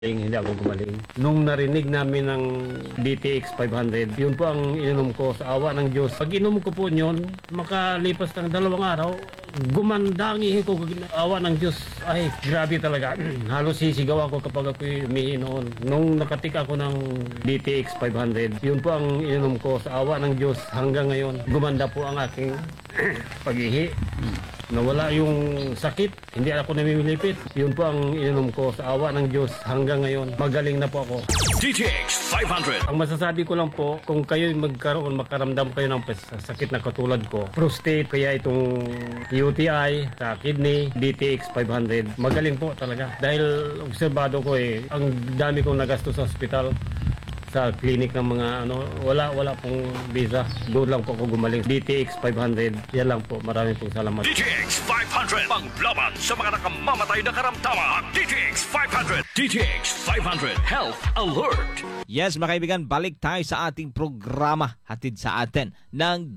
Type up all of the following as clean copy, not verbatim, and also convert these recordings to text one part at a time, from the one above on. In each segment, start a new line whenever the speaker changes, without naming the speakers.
Hindi ako gumaling. Nung narinig namin ng DTX 500, yun po ang ininom ko sa awa ng Diyos. Pag inom ko po yun, makalipas ng 2 araw, gumanda ang ihi ko, awa ng Diyos. Ay, grabe talaga. Halos sisigaw ako kapag ako umihi noon. Nung nakatik ako ng DTX 500, yun po ang ininom ko sa awa ng Diyos. Hanggang ngayon, gumanda po ang aking pag-ihi. Nawala yung sakit, hindi ako namimilipit. Yun po ang ininom ko sa awa ng Diyos. Hanggang ngayon, magaling na po ako.
DTX 500.
Ang masasabi ko lang po, kung kayo makaramdam kayo ng sakit na katulad ko, prostate, kaya itong UTI, sa kidney, DTX 500, magaling po talaga. Dahil obserbado ko ang dami kong nagastos sa ospital, sa clinic ng mga wala pong visa. Doon lang po ako gumaling. DTX 500, yan lang po. Maraming pong salamat.
DTX 500. Panglaban sa mga nakamamatay na karamdaman. DTX 500. DTX 500 Health Alert.
Yes, mga kaibigan, balik tayo sa ating programa. Hatid sa atin ng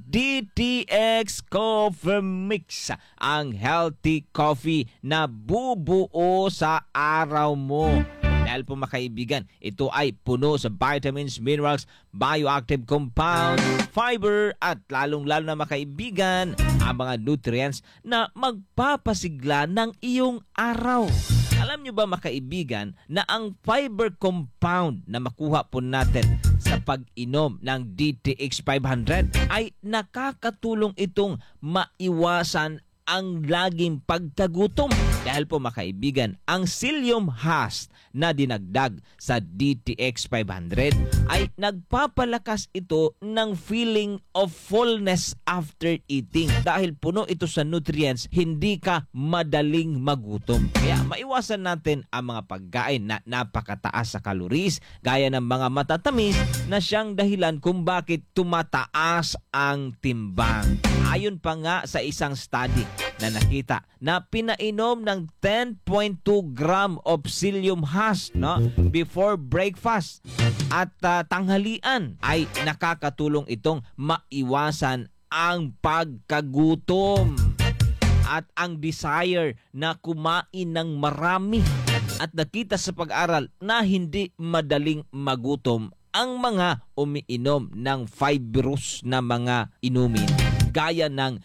DTX Coffee Mix. Ang healthy coffee na bubuo sa araw mo. Dahil po mga kaibigan, ito ay puno sa vitamins, minerals, bioactive compound, fiber at lalong-lalo na mga kaibigan, ang mga nutrients na magpapasigla ng iyong araw. Alam nyo ba mga kaibigan na ang fiber compound na makuha po natin sa pag-inom ng DTX 500 ay nakakatulong itong maiwasan ang laging pagkagutom. Dahil po mga kaibigan, ang psyllium husk na dinagdag sa DTX 500 ay nagpapalakas ito ng feeling of fullness after eating. Dahil puno ito sa nutrients, hindi ka madaling magutom. Kaya maiwasan natin ang mga pagkain na napakataas sa calories, gaya ng mga matatamis na siyang dahilan kung bakit tumataas ang timbang. Ayon pa nga sa isang study na nakita na pinainom ng 10.2 gram of psyllium husk before breakfast at tanghalian ay nakakatulong itong maiwasan ang pagkagutom at ang desire na kumain ng marami. At nakita sa pag-aral na hindi madaling magutom ang mga umiinom ng fibrous na mga inumin gaya ng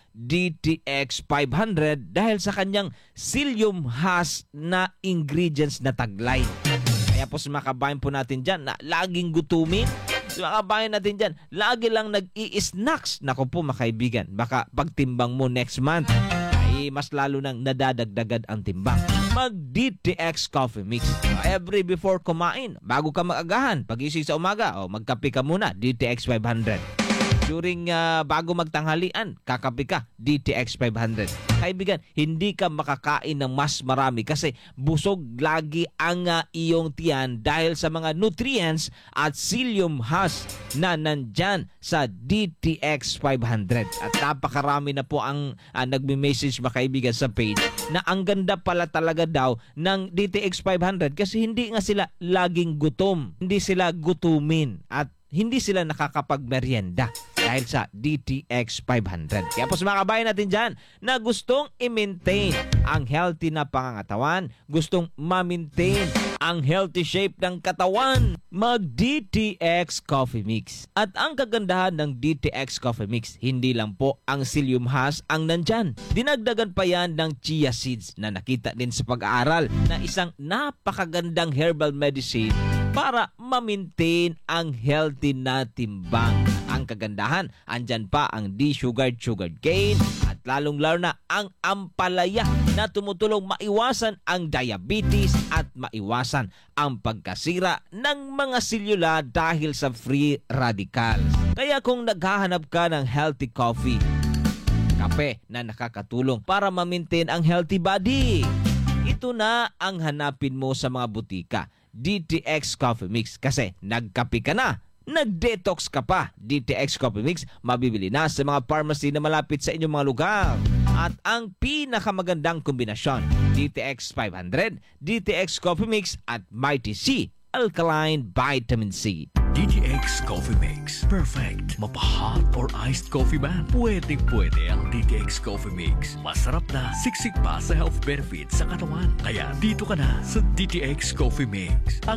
DTX 500 dahil sa kanyang psyllium husk na ingredients na taglay. Kaya po sa mga kabayan po natin dyan na laging gutumin, sa mga kabayan natin dyan, lagi lang nag-i-snacks. Naku po mga kaibigan, baka pagtimbang mo next month ay mas lalo nang nadadagdagan ang timbang. Mag-DTX Coffee Mix. Every before kumain, bago ka mag-agahan, pagising sa umaga, magkape ka muna, DTX 500. During bago magtanghalian, kakape ka, DTX 500. Kaibigan, hindi ka makakain ng mas marami kasi busog lagi ang iyong tiyan dahil sa mga nutrients at psyllium husk na nandyan sa DTX 500. At napakarami na po ang nagme-message mga kaibigan sa page na ang ganda pala talaga daw ng DTX 500 kasi hindi nga sila laging gutom. Hindi sila gutumin at hindi sila nakakapagmeryenda dahil sa DTX 500. Kaya po sa mga kabayan natin dyan na gustong i-maintain ang healthy na pangangatawan, gustong ma-maintain ang healthy shape ng katawan, mag-DTX Coffee Mix. At ang kagandahan ng DTX Coffee Mix, hindi lang po ang psyllium husk ang nandyan. Dinagdagan pa yan ng chia seeds na nakita din sa pag-aaral na isang napakagandang herbal medicine para ma-maintain ang healthy na timbang. Ang kagandahan, andyan pa ang de-sugared cane at lalong-lalo na ang ampalaya na tumutulong maiwasan ang diabetes at maiwasan ang pagkasira ng mga selula dahil sa free radicals. Kaya kung naghahanap ka ng healthy coffee, kape na nakakatulong para ma-maintain ang healthy body, ito na ang hanapin mo sa mga butika. DTX Coffee Mix kasi nagkape ka na, nag-detox ka pa. DTX Coffee Mix mabibili na sa mga pharmacy na malapit sa inyong mga lugar. At ang pinakamagandang kombinasyon, DTX 500, DTX Coffee Mix at Mighty C Alkaline Vitamin C.
DTX Coffee Mix. Perfect. Mapa-hot or iced coffee man. Pwedeng-pwede ang DTX Coffee Mix. Masarap na, siksik pa sa health benefits sa katawan. Kaya dito ka na sa DTX Coffee Mix.